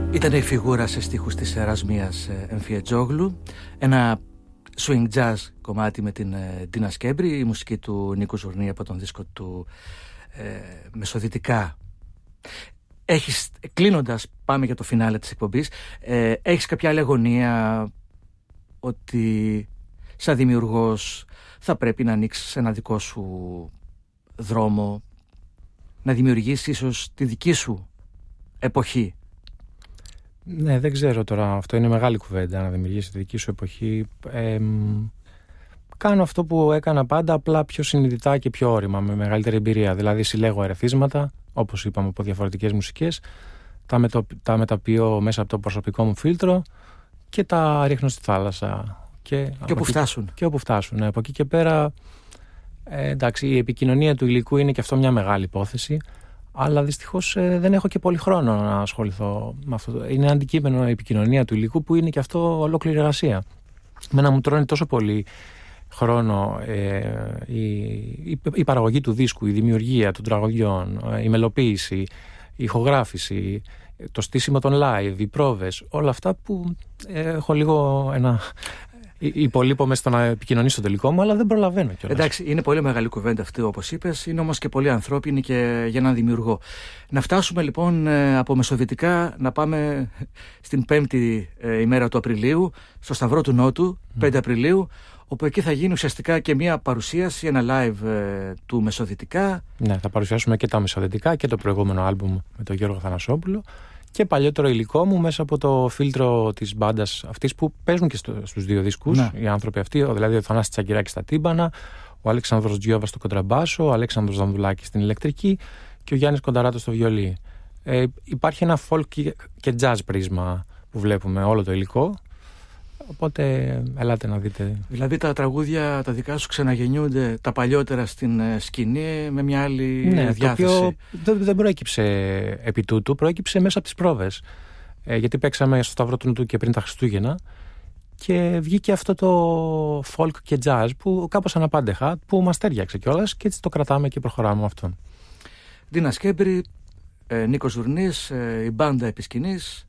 Ήταν η φιγούρα σε στίχους της Ερασμίας Εμφιετζόγλου, ένα swing jazz κομμάτι με την Ντίνα Σκέμπρη, η μουσική του Νίκου Ζουρνή από τον δίσκο του Μεσοδυτικά. Κλείνοντας, πάμε για το φινάλε της εκπομπής, έχεις κάποια άλλη αγωνία ότι σαν δημιουργός θα πρέπει να ανοίξεις ένα δικό σου δρόμο, να δημιουργήσεις ίσως τη δική σου εποχή? Ναι, δεν ξέρω τώρα. Αυτό είναι μεγάλη κουβέντα, να δημιουργήσει τη δική σου εποχή. Κάνω αυτό που έκανα πάντα, απλά πιο συνειδητά και πιο όρημα, με μεγαλύτερη εμπειρία. Δηλαδή, συλλέγω ερεθίσματα, όπως είπαμε, από διαφορετικές μουσικές, τα μεταποιώ μέσα από το προσωπικό μου φίλτρο και τα ρίχνω στη θάλασσα. Και όπου φτάσουν. Και όπου φτάσουν. Ναι. Από εκεί και πέρα, εντάξει, η επικοινωνία του υλικού είναι και αυτό μια μεγάλη υπόθεση. Αλλά δυστυχώς δεν έχω και πολύ χρόνο να ασχοληθώ με αυτό. Είναι αντικείμενο η επικοινωνία του υλικού που είναι και αυτό ολόκληρη εργασία. Μένα μου τρώνε τόσο πολύ χρόνο η παραγωγή του δίσκου, η δημιουργία των τραγωδιών, η μελοποίηση, η ηχογράφηση, το στήσιμο των live, οι πρόβες, όλα αυτά που έχω λίγο υπολείπομαι στο να επικοινωνήσω το τελικό μου, αλλά δεν προλαβαίνω κιόλας. Εντάξει, είναι πολύ μεγάλη κουβέντα αυτή, όπως είπες, είναι όμως και πολύ ανθρώπινη και για έναν δημιουργό. Να φτάσουμε λοιπόν από Μεσοδυτικά να πάμε στην 5η ημέρα του Απριλίου, στο Σταυρό του Νότου, 5 Απριλίου, όπου εκεί θα γίνει ουσιαστικά και μια παρουσίαση, ένα live του Μεσοδυτικά. Ναι, θα παρουσιάσουμε και τα Μεσοδυτικά και το προηγούμενο άλμπουμ με τον Γιώργο Θανασόπουλο. Και παλιότερο υλικό μου μέσα από το φίλτρο της μπάντας αυτής που παίζουν και στους δύο δίσκους, ναι, οι άνθρωποι αυτοί, δηλαδή ο Θανάσης Τσακυράκης στα τύμπανα, ο Αλέξανδρος Τζιόβας στο κοντραμπάσο, ο Αλέξανδρος Δανδουλάκης στην ηλεκτρική και ο Γιάννης Κονταράτος στο βιολί. Υπάρχει ένα folk και jazz πρίσμα που βλέπουμε όλο το υλικό, οπότε ελάτε να δείτε. Δηλαδή τα τραγούδια τα δικά σου ξαναγεννιούνται τα παλιότερα στην σκηνή με μια άλλη διάθεση. Το οποίο δεν προέκυψε επί τούτου, προέκυψε μέσα από τις πρόβες. Γιατί παίξαμε στο Σταυρό του Νότου και πριν τα Χριστούγεννα και βγήκε αυτό το folk και jazz που κάπως αναπάντεχα, που μας τέριαξε κιόλας και έτσι το κρατάμε και προχωράμε με αυτόν. Ντίνα Σκέμπρη, Νίκος Ζουρνής, η μπάντα επί σκηνής,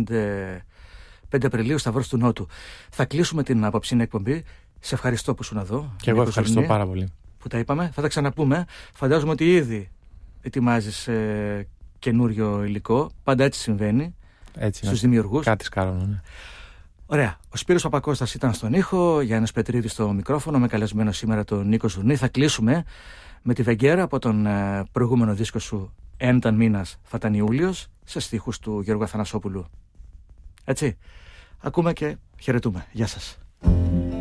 5 Απριλίου, Σταυρός του Νότου. Θα κλείσουμε την απόψινή εκπομπή. Σε ευχαριστώ που ήσουν εδώ. Και εγώ ευχαριστώ πάρα πολύ που τα είπαμε. Θα τα ξαναπούμε. Φαντάζομαι ότι ήδη ετοιμάζεις καινούριο υλικό. Πάντα έτσι συμβαίνει. Έτσι, στους δημιουργούς. Κάτι σκάρωνο, ναι. Ωραία. Ο Σπύρος Παπακώστας ήταν στον ήχο, Γιάννης Πετρίδης στο μικρόφωνο, με καλεσμένο σήμερα τον Νίκο Ζουρνή. Θα κλείσουμε με τη Βεγγέρα από τον προηγούμενο δίσκο σου, «Εάν ήταν μήνας θα ήταν Ιούλιος», σε στίχους του Γιώργου Αθανασόπουλου. Έτσι. Ακούμε και χαιρετούμε. Γεια σας.